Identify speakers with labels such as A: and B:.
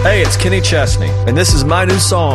A: Hey, it's Kenny Chesney, and this is my new song.